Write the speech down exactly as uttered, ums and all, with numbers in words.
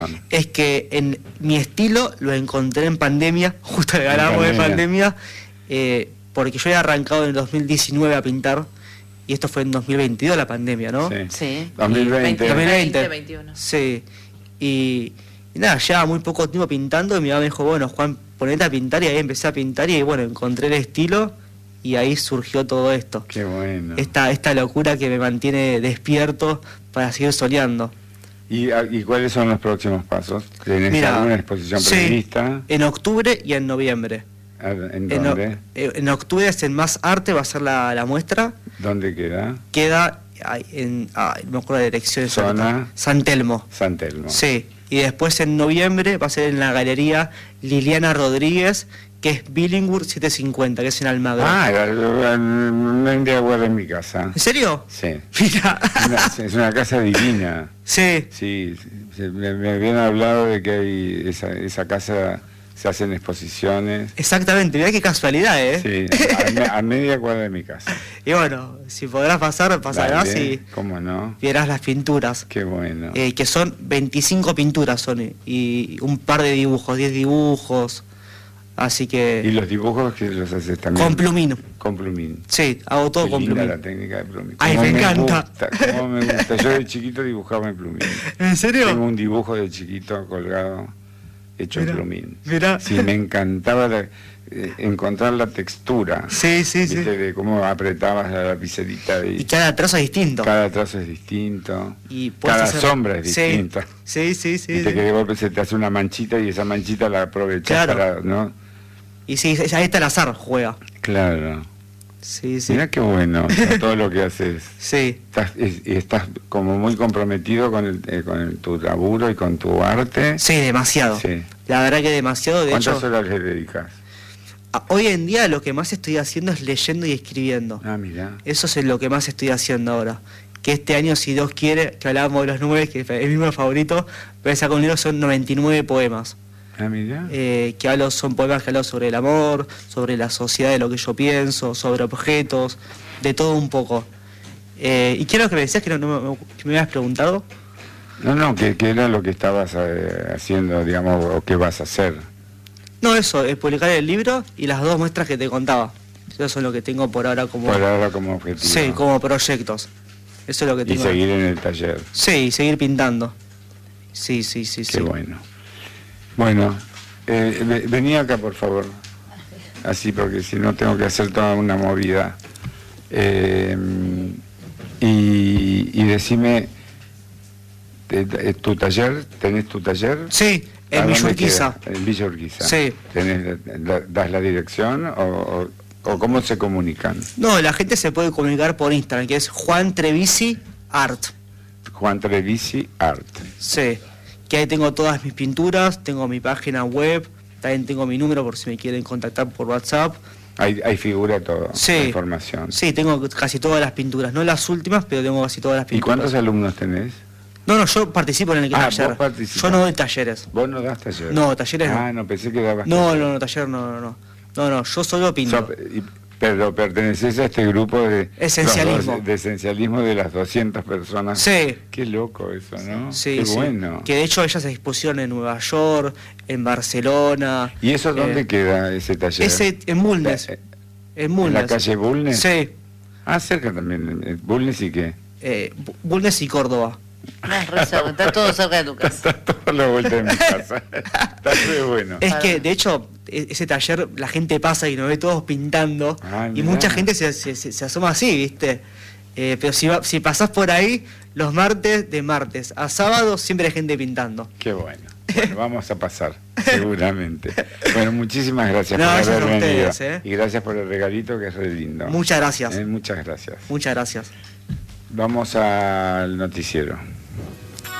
Es que en mi estilo lo encontré en pandemia, justo le ganamos de pandemia, eh, porque yo he arrancado en el dos mil diecinueve a pintar, y esto fue en dos mil veintidós la pandemia, ¿no? Sí. Sí. dos mil veinte. dos mil veinte. dos mil veintiuno. Sí. Y, y nada, ya muy poco tiempo pintando, y mi mamá me dijo, bueno, Juan, ponete a pintar, y ahí empecé a pintar, y bueno, encontré el estilo, y ahí surgió todo esto. Qué bueno. Esta, esta locura que me mantiene despierto para seguir soñando. ¿Y, ¿Y cuáles son los próximos pasos? ¿Tenés Mira, alguna exposición sí, prevista? en octubre y en noviembre. ¿En En, dónde? en, en octubre es en Más Arte, va a ser la, la muestra. ¿Dónde queda? Queda ay, en, ay, no me acuerdo la dirección. Zona. San Telmo. San Telmo. Sí, y después en noviembre va a ser en la galería Liliana Rodríguez, que es Billinghurst setecientos cincuenta, que es en Almagro. Ah, no hay agua en mi casa. ¿En serio? Sí. Mira. Una, es una casa divina. Sí. Sí, sí, me, me habían hablado de que hay esa, esa casa, se hacen exposiciones. Exactamente, mirá qué casualidad, ¿eh? Sí, a, a media cuadra de mi casa. Y bueno, si podrás pasar, pasarás. Dale, y ¿cómo no? verás las pinturas. Qué bueno. Eh, que son veinticinco pinturas son, y un par de dibujos, diez dibujos. Así que... ¿Y los dibujos que los haces también? Con plumín. Con plumín. Sí, hago todo Qué con linda plumín. la técnica de plumín. Ay, Cómo me encanta. Gusta, cómo me gusta. Yo de chiquito dibujaba en plumín. ¿En serio? Tengo un dibujo de chiquito colgado, hecho Mirá, en plumín. mirá. Sí, me encantaba la, eh, encontrar la textura. Sí, sí, sí. ¿Viste? De cómo apretabas la lapicerita. Y, Y cada trazo es distinto. cada trazo es distinto. Y puedes cada hacer- sombra es Sí, distinta. Sí, sí, sí. Viste sí. que de golpe se te hace una manchita y esa manchita la aprovechas Claro. para, ¿no? Y sí, ahí está el azar, juega. Claro. Sí, sí. Mirá qué bueno, o sea, todo lo que haces. Sí, Estás, es- y estás como muy comprometido con, el, eh, con el- tu laburo y con tu arte. sí, demasiado. Sí. La verdad que demasiado. De ¿Cuántas hecho, horas le dedicas? a- hoy en día lo que más estoy haciendo es leyendo y escribiendo. Ah, mira. Eso es lo que más estoy haciendo ahora. Que este año, si Dios quiere, que hablábamos de los números, que es mi número favorito, voy a sacar un libro, son noventa y nueve poemas. Ah, mira. Eh, que hablo, son poemas que hablo sobre el amor, sobre la sociedad, de lo que yo pienso, sobre objetos, de todo un poco. Eh, y quiero que me decías que, no, no me, que me habías preguntado. No, no, ¿qué, qué era lo que estabas eh, haciendo, digamos, o qué vas a hacer? No, eso, es publicar el libro y las dos muestras que te contaba. Eso es lo que tengo por ahora como... Por ahora como objetivo. Sí, como proyectos. Eso es lo que Y tengo. seguir en el taller. Sí, y seguir pintando. Sí, sí, sí, Qué sí. bueno. Bueno, eh, ve- vení acá, por favor. Así, porque si no tengo que hacer toda una movida. Eh, y, y decime, te- te- ¿tu taller? ¿Tenés tu taller? Sí, ¿A en dónde Villa Urquiza. queda? En Villa Urquiza. Sí. ¿Tenés, la- ¿Das la dirección o, o- o cómo se comunican? No, la gente se puede comunicar por Instagram, que es Juan Trevisi Art. Juan Trevisi Art. Sí, que ahí tengo todas mis pinturas, tengo mi página web, también tengo mi número por si me quieren contactar por WhatsApp. Ahí, ahí figura todo, Sí. la información. Sí, tengo casi todas las pinturas, no las últimas, pero tengo casi todas las ¿Y pinturas. cuántos alumnos tenés? No, no, yo participo en el Ah, taller. vos participás. Yo no doy talleres. ¿Vos no das taller? No, talleres no. Ah, no, pensé que dabas No, taller. no, no, taller no, no, no. No, no, yo solo pinto. So- y- pero perteneces a este grupo de... Esencialismo. los dos- de esencialismo de las doscientas personas. Sí. Qué loco eso, ¿no? Sí, Qué sí. bueno. Que de hecho ellas se expusieron en Nueva York, en Barcelona. ¿Y eso dónde eh, queda ese taller? Ese en Bulnes. Eh, En ¿En Bulnes. la calle Bulnes? Sí. Ah, cerca también. eh, ¿Bulnes y qué? Eh, Bu- Bulnes y Córdoba. No, es re cerca, está todo cerca de tu casa. Está todo a la vuelta de mi casa. Está muy bueno. Es Para- que, de hecho, e- ese taller la gente pasa y nos ve todos pintando. Ah, y mirá. mucha gente se, se, se- se asoma así, ¿viste? Eh, pero si, va- si pasás por ahí, los martes, de martes a sábado, siempre hay gente pintando. Qué bueno. Bueno, vamos a pasar, seguramente. Bueno, muchísimas gracias No, por gracias haber a venido. ustedes, ¿eh? Y gracias por el regalito que es re lindo. Muchas gracias. Eh, muchas gracias. Muchas gracias. Vamos al noticiero.